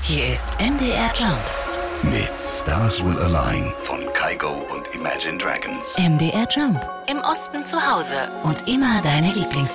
Hier ist MDR Jump mit Stars Will Align von Kygo und Imagine Dragons. MDR Jump. Im Osten zu Hause und immer deine Lieblings